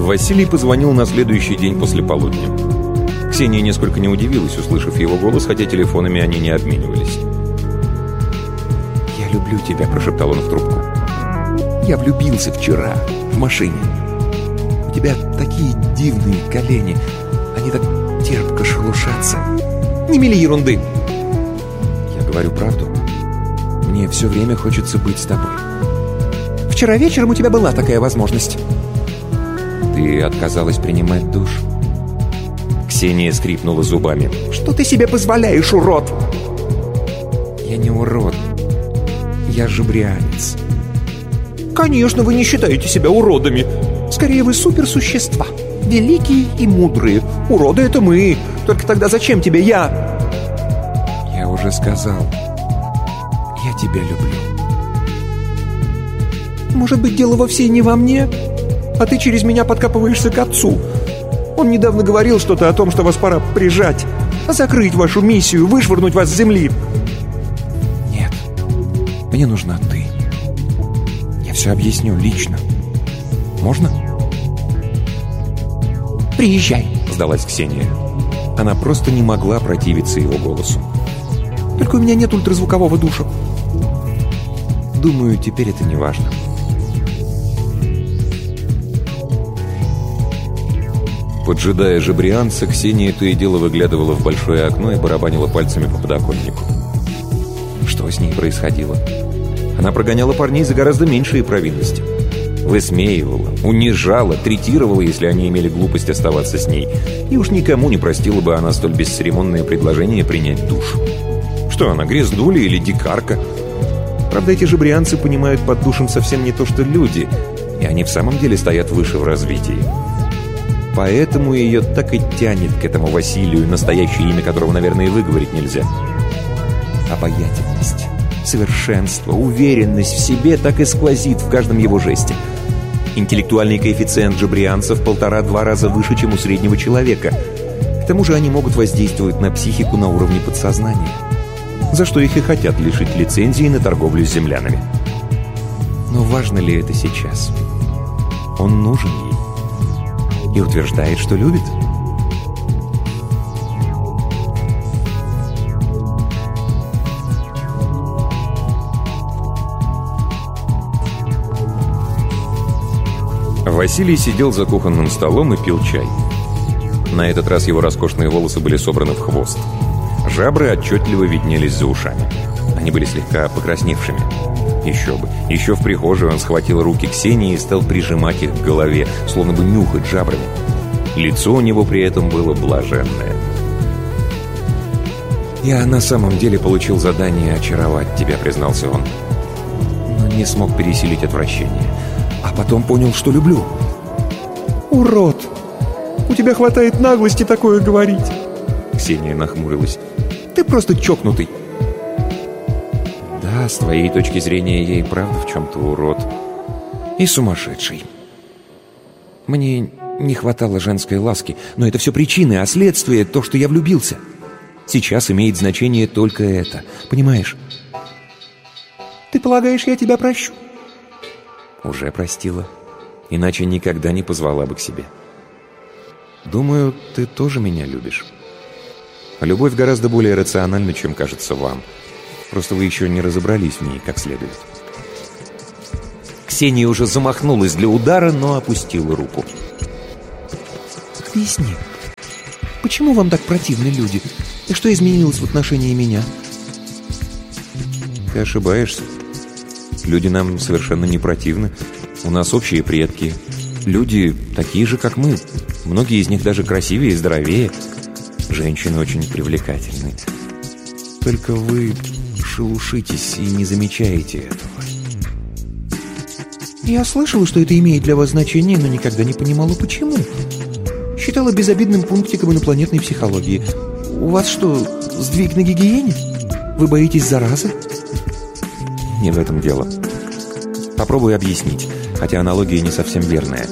Василий позвонил на следующий день после полудня. Ксения несколько не удивилась, услышав его голос, хотя телефонами они не обменивались. «Я люблю тебя», — прошептал он в трубку. «Я влюбился вчера, в машине. У тебя такие дивные колени. Они так терпко шелушатся. Не мели ерунды!» «Я говорю правду. Мне все время хочется быть с тобой». «Вчера вечером у тебя была такая возможность». «Ты отказалась принимать душ». Ксения скрипнула зубами. «Что ты себе позволяешь, урод?» «Я не урод. Я жебрянец». «Конечно, вы не считаете себя уродами. Скорее, вы суперсущества. Великие и мудрые. Уроды — это мы. Только тогда зачем тебе я?» «Я уже сказал. Я тебя люблю». «Может быть, дело вовсе не во мне? А ты через меня подкапываешься к отцу. Он недавно говорил что-то о том, что вас пора прижать, закрыть вашу миссию, вышвырнуть вас с земли». «Нет, мне нужна ты. Я все объясню лично. Можно?» «Приезжай», — сдалась Ксения. Она просто не могла противиться его голосу. «Только у меня нет ультразвукового душа». «Думаю, теперь это не важно». Поджидая жебрианца, Ксения то и дело выглядывала в большое окно и барабанила пальцами по подоконнику. Что с ней происходило? Она прогоняла парней за гораздо меньшие провинности. Высмеивала, унижала, третировала, если они имели глупость оставаться с ней. И уж никому не простила бы она столь бесцеремонное предложение принять душ. Что она, грязнуля или дикарка? Правда, эти жебрианцы понимают под душем совсем не то, что люди, и они в самом деле стоят выше в развитии. Поэтому ее так и тянет к этому Василию, настоящее имя которого, наверное, и выговорить нельзя. Обаятельность, совершенство, уверенность в себе так и сквозит в каждом его жесте. Интеллектуальный коэффициент джабрианцев 1,5-2 раза выше, чем у среднего человека. К тому же они могут воздействовать на психику на уровне подсознания, за что их и хотят лишить лицензии на торговлю с землянами. Но важно ли это сейчас? Он нужен ей и утверждает, что любит. Василий сидел за кухонным столом и пил чай. На этот раз его роскошные волосы были собраны в хвост. Жабры отчетливо виднелись за ушами. Они были слегка покрасневшими. Еще бы. Еще в прихожей он схватил руки Ксении и стал прижимать их к голове, словно бы нюхать жабрами. Лицо у него при этом было блаженное. «Я на самом деле получил задание очаровать тебя», — признался он. «Но не смог пересилить отвращение. А потом понял, что люблю». «Урод! У тебя хватает наглости такое говорить!» Ксения нахмурилась. «Ты просто чокнутый!» «Да, с твоей точки зрения, я и правда в чем-то урод. И сумасшедший. Мне не хватало женской ласки, но это все причины, а следствие — то, что я влюбился. Сейчас имеет значение только это. Понимаешь?» «Ты полагаешь, я тебя прощу?» «Уже простила. Иначе никогда не позвала бы к себе. Думаю, ты тоже меня любишь. Любовь гораздо более рациональна, чем кажется вам. Просто вы еще не разобрались в ней как следует». Ксения уже замахнулась для удара, но опустила руку. «Объясни, почему вам так противны люди? И что изменилось в отношении меня?» «Ты ошибаешься. Люди нам совершенно не противны. У нас общие предки. Люди такие же, как мы. Многие из них даже красивее и здоровее. Женщины очень привлекательны. Только вы шелушитесь и не замечаете этого». «Я слышала, что это имеет для вас значение, но никогда не понимала, почему. Считала безобидным пунктиком инопланетной психологии. У вас что, сдвиг на гигиене? Вы боитесь заразы?» «Не в этом дело. Попробуй объяснить, хотя аналогия не совсем верная.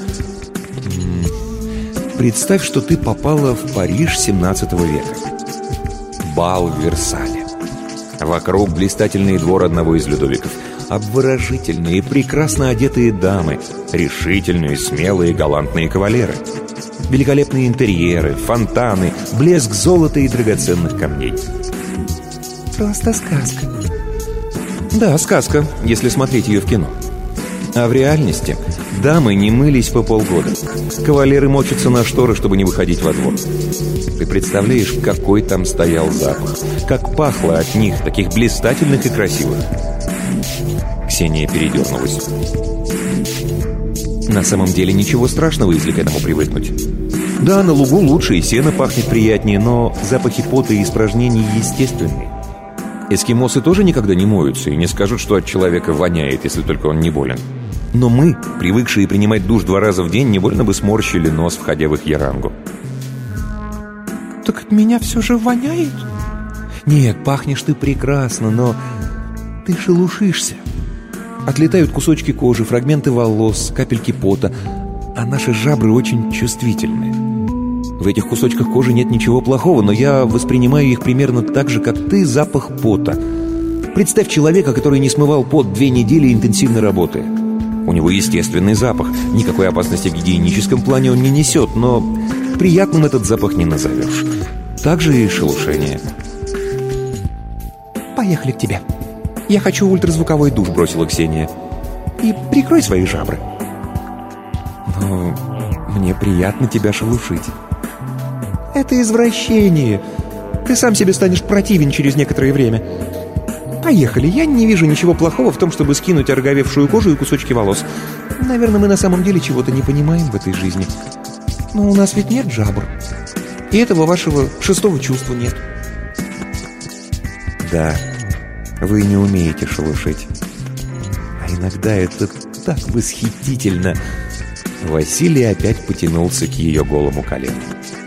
Представь, что ты попала в Париж 17 века. Бал в Версале. Вокруг блистательный двор одного из Людовиков. обворожительные, прекрасно одетые дамы, решительные, смелые, галантные кавалеры. Великолепные интерьеры, фонтаны, блеск золота и драгоценных камней. Просто сказка. Да, сказка, если смотреть ее в кино. А в реальности дамы не мылись по полгода. Кавалеры мочатся на шторы, чтобы не выходить во двор. Ты представляешь, какой там стоял запах? Как пахло от них, таких блистательных и красивых? Ксения передернулась. На самом деле ничего страшного, если к этому привыкнуть. Да, на лугу лучше и сено пахнет приятнее, но запахи пота и испражнений естественные. Эскимосы тоже никогда не моются и не скажут, что от человека воняет, если только он не болен. Но мы, привыкшие принимать душ 2 раза в день, невольно бы сморщили нос, входя в их ярангу. Так от меня все же воняет? Нет, пахнешь ты прекрасно, но ты шелушишься. Отлетают кусочки кожи, фрагменты волос, капельки пота, а наши жабры очень чувствительны. В этих кусочках кожи нет ничего плохого, но я воспринимаю их примерно так же, как ты, запах пота. Представь человека, который не смывал пот 2 недели, интенсивно работая. У него естественный запах. Никакой опасности в гигиеническом плане он не несет, но приятным этот запах не назовешь. Так же и шелушение. Поехали к тебе. Я хочу ультразвуковой душ, бросила Ксения. И прикрой свои жабры. Но мне приятно тебя шелушить. Это извращение. Ты сам себе станешь противен через некоторое время. Поехали, я не вижу ничего плохого в том, чтобы скинуть ороговевшую кожу и кусочки волос. Наверное, мы на самом деле чего-то не понимаем в этой жизни. Но у нас ведь нет жабр. И этого вашего 6-го чувства нет. Да, вы не умеете шелушить. А иногда это так восхитительно. Василий опять потянулся к ее голому колену.